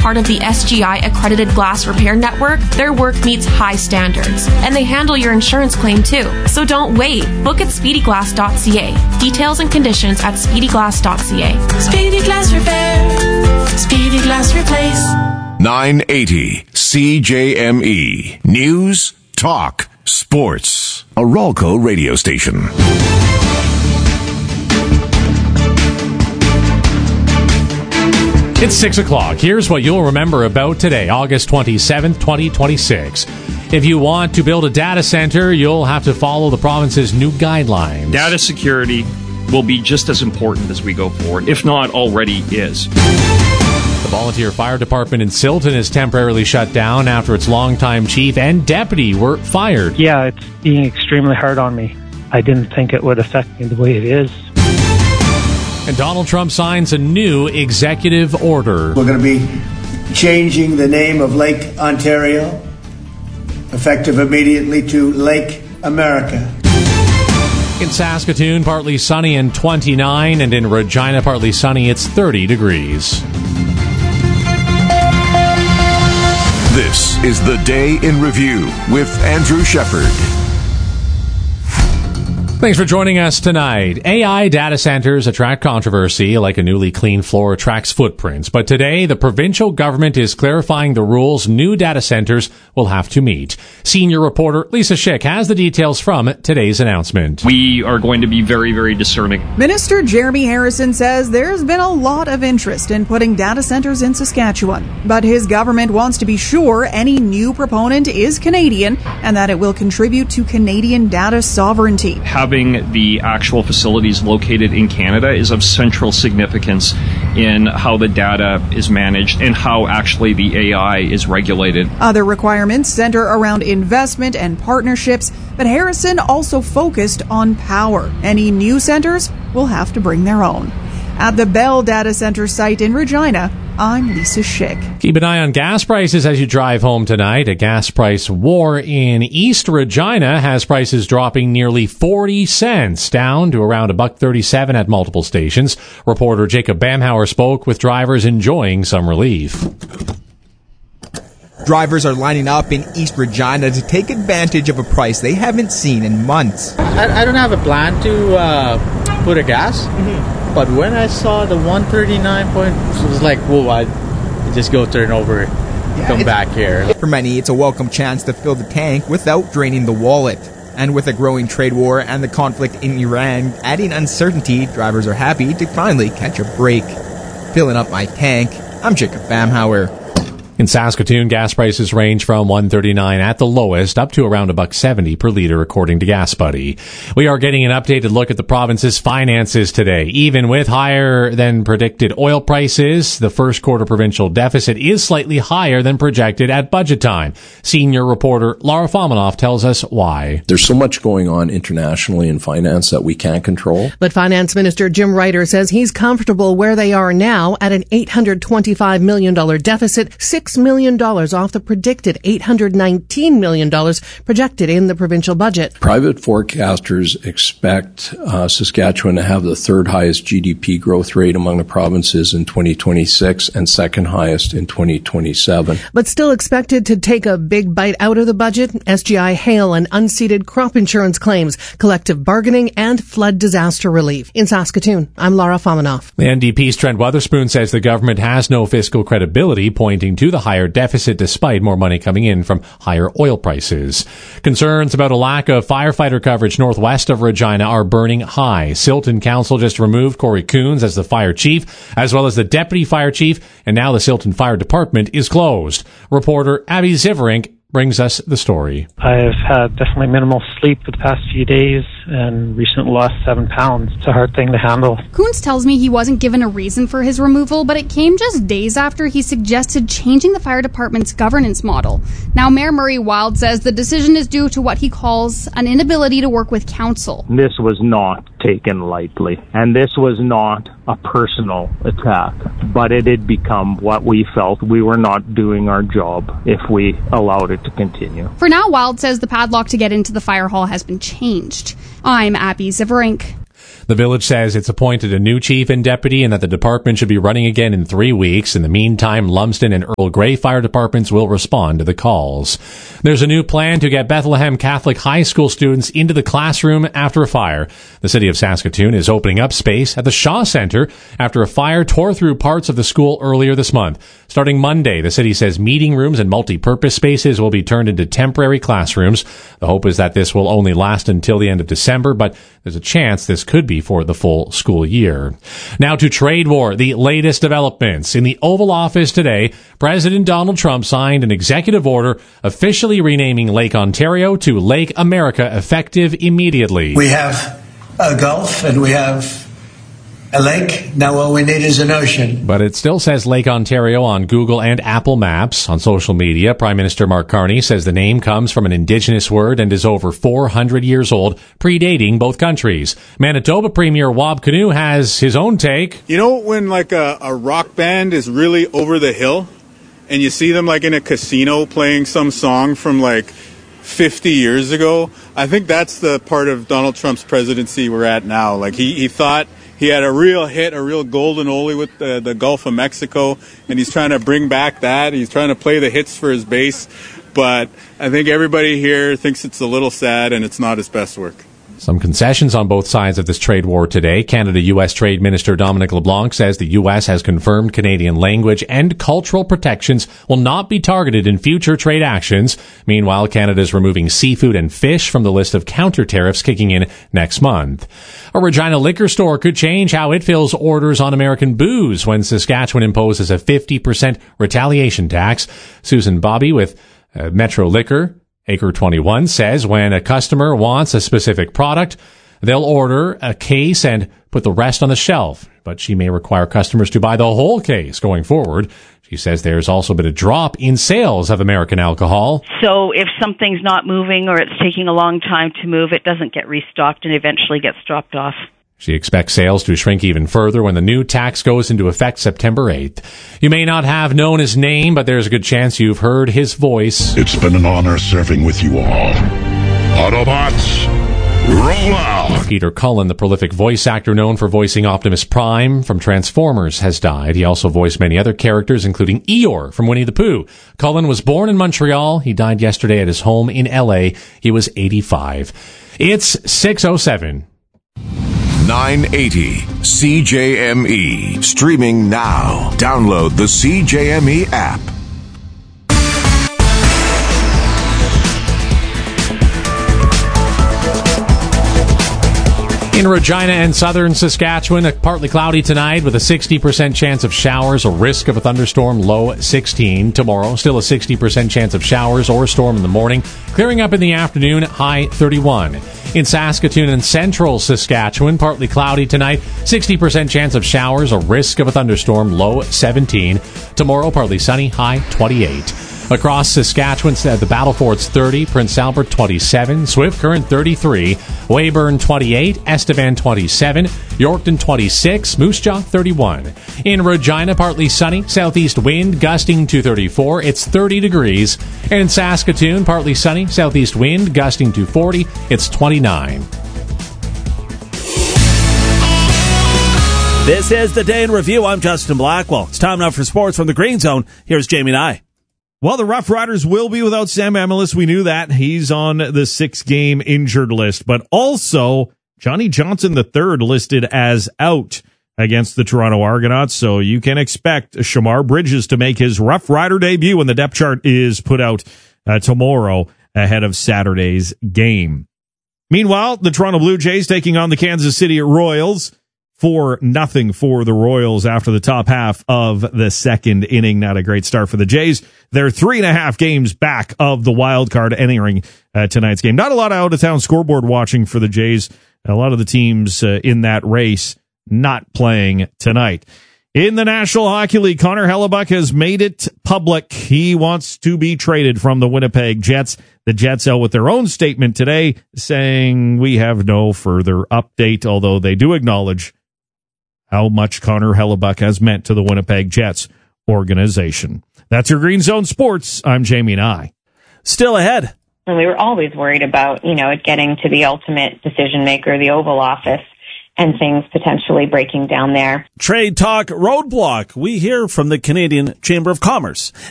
part of the SGI accredited glass repair network, their work meets high standards. And they handle your insurance claim too. So don't wait. Book at speedyglass.ca. Details and conditions at speedyglass.ca. Speedy Glass Repair. Speedy Glass Replace. 980 CJME. News, talk, sports. A Ralco radio station. It's 6 o'clock. Here's what you'll remember about today, August 27th, 2026. If you want to build a data center, you'll have to follow the province's new guidelines. Data security will be just as important as we go forward, if not already is. The volunteer fire department in Silton is temporarily shut down after its longtime chief and deputy were fired. Yeah, it's being extremely hard on me. I didn't think it would affect me the way it is. And Donald Trump signs a new executive order. We're going to be changing the name of Lake Ontario, effective immediately, to Lake America. In Saskatoon, partly sunny and 29, and in Regina, partly sunny, it's 30 degrees. This is The Day in Review with Andrew Shepard. Thanks for joining us tonight. AI data centers attract controversy like a newly cleaned floor attracts footprints. But today, the provincial government is clarifying the rules new data centers will have to meet. Senior reporter Lisa Schick has the details from today's announcement. We are going to be very, very discerning. Minister Jeremy Harrison says there's been a lot of interest in putting data centers in Saskatchewan. But his government wants to be sure any new proponent is Canadian and that it will contribute to Canadian data sovereignty. Having the actual facilities located in Canada is of central significance in how the data is managed and how actually the AI is regulated. Other requirements center around investment and partnerships, but Harrison also focused on power. Any new centers will have to bring their own. At the Bell Data Center site in Regina, I'm Lisa Schick. Keep an eye on gas prices as you drive home tonight. A gas price war in East Regina has prices dropping nearly 40 cents, down to around $1.37 at multiple stations. Reporter Jacob Bamhauer spoke with drivers enjoying some relief. Drivers are lining up in East Regina to take advantage of a price they haven't seen in months. I don't have a plan to put a gas. But when I saw the 139 point, it was like, whoa, I just go turn over, come back here. For many, it's a welcome chance to fill the tank without draining the wallet. And with a growing trade war and the conflict in Iran adding uncertainty, drivers are happy to finally catch a break. Filling up my tank, I'm Jacob Bamhauer. In Saskatoon, gas prices range from $1.39 at the lowest up to around $1.70 per liter, according to Gas Buddy. We are getting an updated look at the province's finances today. Even with higher than predicted oil prices, the first quarter provincial deficit is slightly higher than projected at budget time. Senior reporter Laura Fomanoff tells us why. There's so much going on internationally in finance that we can't control. But Finance Minister Jim Ryder says he's comfortable where they are now at an $825 million deficit, $6 million off the predicted $819 million projected in the provincial budget. Private forecasters expect Saskatchewan to have the third highest GDP growth rate among the provinces in 2026 and second highest in 2027. But still expected to take a big bite out of the budget, SGI hail and unseeded crop insurance claims, collective bargaining and flood disaster relief. In Saskatoon, I'm Laura Fomanoff. The NDP's Trent Weatherspoon says the government has no fiscal credibility, pointing to the higher deficit despite more money coming in from higher oil prices. Concerns about a lack of firefighter coverage northwest of Regina are burning high. Silton Council just removed Corey Coons as the fire chief, as well as the deputy fire chief, and now the Silton Fire Department is closed. Reporter Abby Ziverink brings us the story. I've had definitely minimal sleep for the past few days and recently lost 7 pounds. It's a hard thing to handle. Coons tells me he wasn't given a reason for his removal, but it came just days after he suggested changing the fire department's governance model. Now, Mayor Murray Wild says the decision is due to what he calls an inability to work with council. This was not taken lightly, and this was not a personal attack, but it had become what we felt we were not doing our job if we allowed it to continue. For now, Wild says the padlock to get into the fire hall has been changed. I'm Abby Ziverink. The village says it's appointed a new chief and deputy and that the department should be running again in 3 weeks. In the meantime, Lumsden and Earl Grey fire departments will respond to the calls. There's a new plan to get Bethlehem Catholic High School students into the classroom after a fire. The city of Saskatoon is opening up space at the Shaw Centre after a fire tore through parts of the school earlier this month. Starting Monday, the city says meeting rooms and multi-purpose spaces will be turned into temporary classrooms. The hope is that this will only last until the end of December, but there's a chance this could be for the full school year. Now to trade war, the latest developments. In the Oval Office today, President Donald Trump signed an executive order officially renaming Lake Ontario to Lake America effective immediately. We have a Gulf and we have a lake. Now all we need is an ocean. But it still says Lake Ontario on Google and Apple Maps. On social media, Prime Minister Mark Carney says the name comes from an Indigenous word and is over 400 years old, predating both countries. Manitoba Premier Wab Kinew has his own take. You know when like a rock band is really over the hill and you see them like in a casino playing some song from like 50 years ago? I think that's the part of Donald Trump's presidency we're at now. Like he thought he had a real hit, a real golden oldie with the Gulf of Mexico, and he's trying to bring back that. He's trying to play the hits for his base, but I think everybody here thinks it's a little sad and it's not his best work. Some concessions on both sides of this trade war today. Canada-U.S. Trade Minister Dominic LeBlanc says the U.S. has confirmed Canadian language and cultural protections will not be targeted in future trade actions. Meanwhile, Canada is removing seafood and fish from the list of counter tariffs kicking in next month. A Regina liquor store could change how it fills orders on American booze when Saskatchewan imposes a 50% retaliation tax. Susan Bobby with Metro Liquor Acre 21 says when a customer wants a specific product, they'll order a case and put the rest on the shelf. But she may require customers to buy the whole case going forward. She says there's also been a drop in sales of American alcohol. So if something's not moving or it's taking a long time to move, it doesn't get restocked and eventually gets dropped off. She expects sales to shrink even further when the new tax goes into effect September 8th. You may not have known his name, but there's a good chance you've heard his voice. It's been an honor serving with you all. Autobots, roll out! Peter Cullen, the prolific voice actor known for voicing Optimus Prime from Transformers, has died. He also voiced many other characters, including Eeyore from Winnie the Pooh. Cullen was born in Montreal. He died yesterday at his home in L.A. He was 85. It's 6:07. 980 CJME. Streaming now. Download the CJME app. In Regina and southern Saskatchewan, partly cloudy tonight with a 60% chance of showers, a risk of a thunderstorm, low 16. Tomorrow, still a 60% chance of showers or a storm in the morning, clearing up in the afternoon, high 31. In Saskatoon and central Saskatchewan, partly cloudy tonight, 60% chance of showers, a risk of a thunderstorm, low 17. Tomorrow, partly sunny, high 28. Across Saskatchewan, the Battlefort's 30, Prince Albert 27, Swift Current 33, Weyburn 28, Estevan 27, Yorkton 26, Moose Jaw 31. In Regina, partly sunny, southeast wind gusting to 34, it's 30 degrees. And in Saskatoon, partly sunny, southeast wind gusting to 40, it's 29. This is the Day in Review. I'm Justin Blackwell. It's time now for sports from the Green Zone. Here's Jamie Nye. Well, the Rough Riders will be without Sam Amelis. We knew that. He's on the 6-game injured list. But also, Johnny Johnson III listed as out against the Toronto Argonauts. So you can expect Shamar Bridges to make his Rough Rider debut when the depth chart is put out tomorrow ahead of Saturday's game. Meanwhile, the Toronto Blue Jays taking on the Kansas City Royals. 4-0 for the Royals after the top half of the second inning. Not a great start for the Jays. They're 3.5 games back of the wild card entering tonight's game. Not a lot of out-of-town scoreboard watching for the Jays. A lot of the teams in that race not playing tonight. In the National Hockey League, Connor Hellebuck has made it public. He wants to be traded from the Winnipeg Jets. The Jets out with their own statement today saying we have no further update, although they do acknowledge how much Connor Hellebuck has meant to the Winnipeg Jets organization. That's your Green Zone Sports. I'm Jamie Nye. Still ahead. We were always worried about, it getting to the ultimate decision maker, the Oval Office. and things potentially breaking down there. Trade Talk Roadblock. We hear from the Canadian Chamber of Commerce.